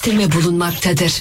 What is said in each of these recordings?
bulunmaktadır.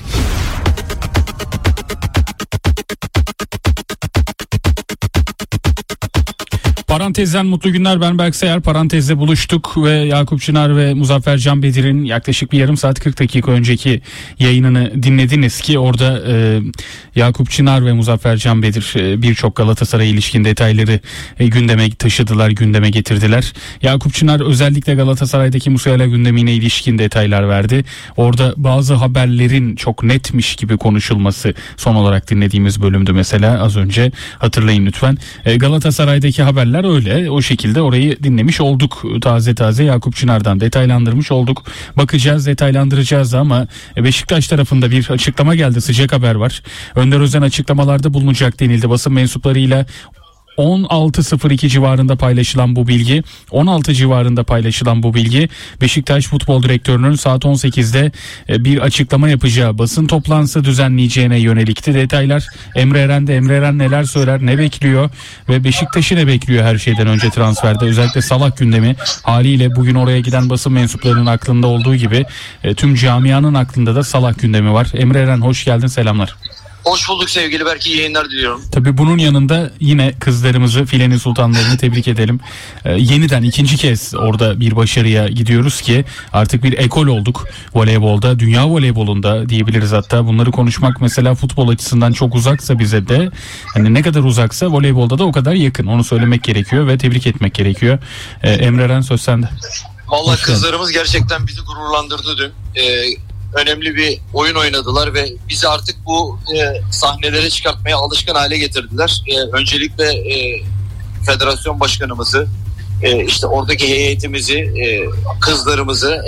Parantezden mutlu günler, ben Berk Sayar. Parantezde buluştuk ve Yakup Çınar ve Muzaffer Canbedir'in yaklaşık bir yarım saat 40 dakika önceki yayınını dinlediniz ki orada Yakup Çınar ve Muzaffer Canbedir birçok Galatasaray ilişkin detayları gündeme taşıdılar, gündeme getirdiler. Yakup Çınar özellikle Galatasaray'daki Musiala gündemine ilişkin detaylar verdi. Orada bazı haberlerin çok netmiş gibi konuşulması son olarak dinlediğimiz bölümdü mesela, az önce hatırlayın lütfen. Galatasaray'daki haberler öyle, o şekilde orayı dinlemiş olduk. Taze taze Yakup Çınar'dan detaylandırmış olduk. Bakacağız, detaylandıracağız ama Beşiktaş tarafında bir açıklama geldi. Sıcak haber var. Önder Özen açıklamalarda bulunacak denildi. Basın mensuplarıyla 16.02 civarında paylaşılan bu bilgi, 16 civarında paylaşılan bu bilgi, Beşiktaş Futbol Direktörü'nün saat 18'de bir açıklama yapacağı, basın toplantısı düzenleyeceğine yönelikti. Detaylar Emre Eren'de. Emre Eren neler söyler, ne bekliyor ve Beşiktaş'ı ne bekliyor her şeyden önce transferde? Özellikle Salah gündemi haliyle bugün oraya giden basın mensuplarının aklında olduğu gibi tüm camianın aklında da Salah gündemi var. Emre Eren, hoş geldin, selamlar. Hoş bulduk sevgili Berk, iyi yayınlar diliyorum. Tabii bunun yanında yine kızlarımızı, filenin sultanlarını tebrik edelim. Yeniden ikinci kez orada bir başarıya gidiyoruz ki artık bir ekol olduk voleybolda, dünya voleybolunda diyebiliriz hatta. Bunları konuşmak mesela futbol açısından çok uzaksa bize de, hani ne kadar uzaksa voleybolda da o kadar yakın. Onu söylemek gerekiyor ve tebrik etmek gerekiyor. Emre Eren, söz sende. Vallahi kızlarımız gerçekten bizi gururlandırdı dün. Önemli bir oyun oynadılar ve bizi artık bu sahnelere çıkartmaya alışkın hale getirdiler. Öncelikle federasyon başkanımızı, işte oradaki heyetimizi, kızlarımızı